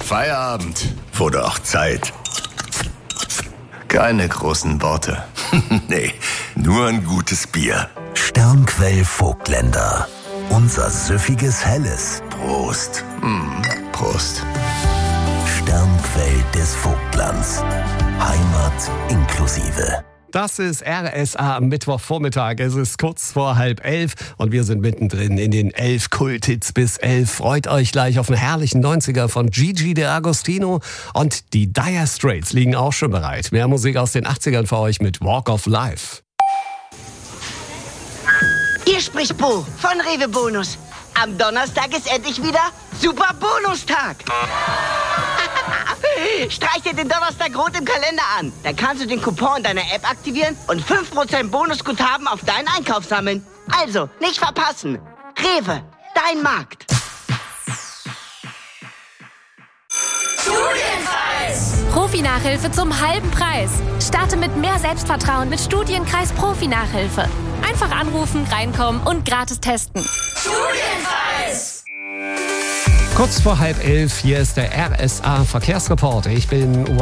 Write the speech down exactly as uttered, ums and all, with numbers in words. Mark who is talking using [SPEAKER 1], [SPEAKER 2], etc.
[SPEAKER 1] Feierabend. Wurde auch Zeit. Keine großen Worte. Nee, nur ein gutes Bier.
[SPEAKER 2] Sternquell Vogtländer. Unser süffiges Helles.
[SPEAKER 1] Prost. Mm, Prost.
[SPEAKER 2] Sternquell des Vogtlands. Heimat inklusive.
[SPEAKER 3] Das ist R S A am Mittwochvormittag. Es ist kurz vor halb elf und wir sind mittendrin in den elf Kulthits bis elf. Freut euch gleich auf einen herrlichen neunziger von Gigi D'Agostino und die Dire Straits liegen auch schon bereit. Mehr Musik aus den achtzigern für euch mit Walk of Life.
[SPEAKER 4] Hier spricht Bo von Rewe Bonus. Am Donnerstag ist endlich wieder Super Bonustag. Streich dir den Donnerstag rot im Kalender an. Dann kannst du den Coupon in deiner App aktivieren und fünf Prozent Bonusguthaben auf deinen Einkauf sammeln. Also, nicht verpassen. Rewe, dein Markt.
[SPEAKER 5] Studienkreis! Profi-Nachhilfe zum halben Preis. Starte mit mehr Selbstvertrauen mit Studienkreis Profi-Nachhilfe. Einfach anrufen, reinkommen und gratis testen. Studienkreis!
[SPEAKER 3] Kurz vor halb elf, hier ist der R S A Verkehrsreport. Ich bin